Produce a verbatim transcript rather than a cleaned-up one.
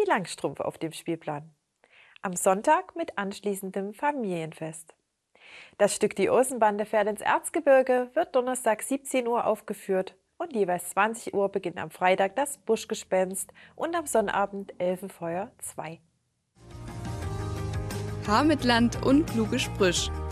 Langstrumpf auf dem Spielplan. Am Sonntag mit anschließendem Familienfest. Das Stück Die Außenbande fährt ins Erzgebirge wird Donnerstag siebzehn Uhr aufgeführt und jeweils zwanzig Uhr beginnt am Freitag das Buschgespenst und am Sonnabend Elfenfeuer zwei. Haar mit Land und kluge Sprüch.